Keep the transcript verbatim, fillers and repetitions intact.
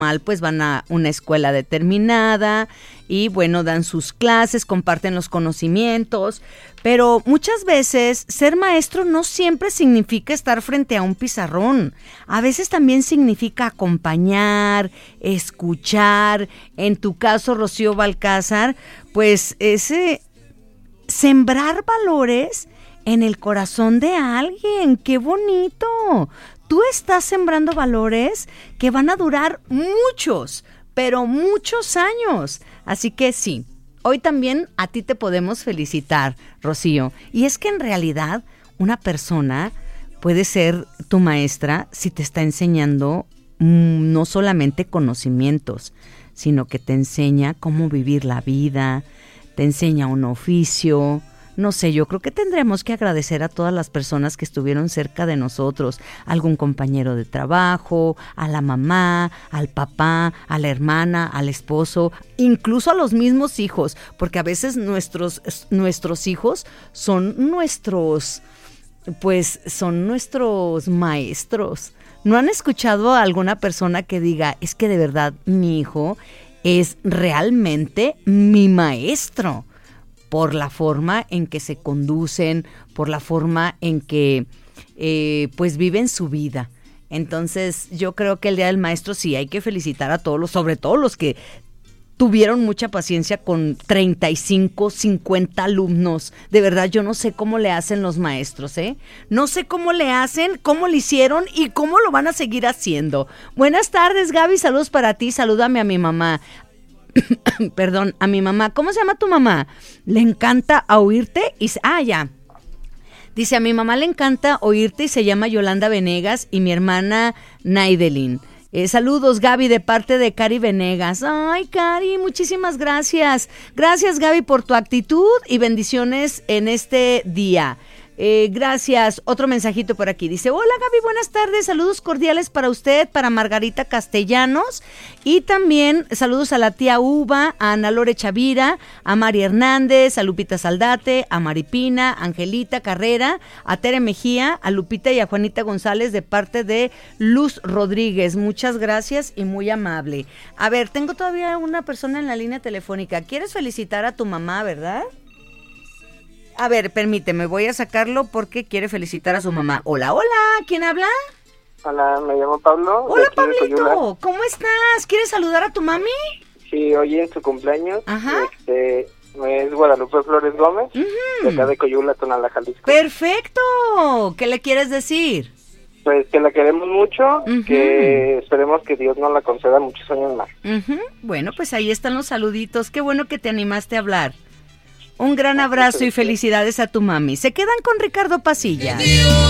pues van a una escuela determinada y bueno, dan sus clases, comparten los conocimientos, pero muchas veces ser maestro no siempre significa estar frente a un pizarrón. A veces también significa acompañar, escuchar. En tu caso, Rocío Balcázar, pues ese sembrar valores en el corazón de alguien. ¡Qué bonito! Tú estás sembrando valores que van a durar muchos, pero muchos años. Así que sí, hoy también a ti te podemos felicitar, Rocío. Y es que en realidad una persona puede ser tu maestra si te está enseñando mmm, no solamente conocimientos, sino que te enseña cómo vivir la vida, te enseña un oficio. No sé, yo creo que tendremos que agradecer a todas las personas que estuvieron cerca de nosotros, algún compañero de trabajo, a la mamá, al papá, a la hermana, al esposo, incluso a los mismos hijos, porque a veces nuestros, nuestros hijos son nuestros, pues son nuestros maestros. ¿No han escuchado a alguna persona que diga, es que de verdad mi hijo es realmente mi maestro? Por la forma en que se conducen, por la forma en que eh, pues viven su vida. Entonces yo creo que el Día del Maestro sí hay que felicitar a todos los, sobre todo los que tuvieron mucha paciencia con treinta y cinco, cincuenta alumnos. De verdad yo no sé cómo le hacen los maestros, ¿eh? No sé cómo le hacen, cómo le hicieron y cómo lo van a seguir haciendo. Buenas tardes, Gaby, saludos para ti, salúdame a mi mamá. Perdón, a mi mamá. ¿Cómo se llama tu mamá? Le encanta oírte y... Ah, ya. Dice, a mi mamá le encanta oírte y se llama Yolanda Venegas y mi hermana Naidelin. Eh, saludos, Gaby, de parte de Cari Venegas. Ay, Cari, muchísimas gracias. Gracias, Gaby, por tu actitud y bendiciones en este día. Eh, gracias. Otro mensajito por aquí. Dice, hola Gaby, buenas tardes. Saludos cordiales para usted, para Margarita Castellanos. Y también saludos a la tía Uva, a Ana Lore Chavira, a Mari Hernández, a Lupita Saldate, a Maripina, a Angelita Carrera, a Tere Mejía, a Lupita y a Juanita González de parte de Luz Rodríguez. Muchas gracias y muy amable. A ver, tengo todavía una persona en la línea telefónica. ¿Quieres felicitar a tu mamá, verdad? A ver, permíteme, voy a sacarlo porque quiere felicitar a su mamá. Hola, hola, ¿quién habla? Hola, me llamo Pablo. Hola, Pablito, ¿cómo estás? ¿Quieres saludar a tu mami? Sí, hoy en su cumpleaños. Ajá. Este, es Guadalupe Flores Gómez, uh-huh. de acá de Coyula, Tonalá, Jalisco. ¡Perfecto! ¿Qué le quieres decir? Pues que la queremos mucho, uh-huh. que esperemos que Dios nos la conceda muchos años más. Uh-huh. Bueno, pues ahí están los saluditos. Qué bueno que te animaste a hablar. Un gran abrazo y felicidades a tu mami. Se quedan con Ricardo Pasilla.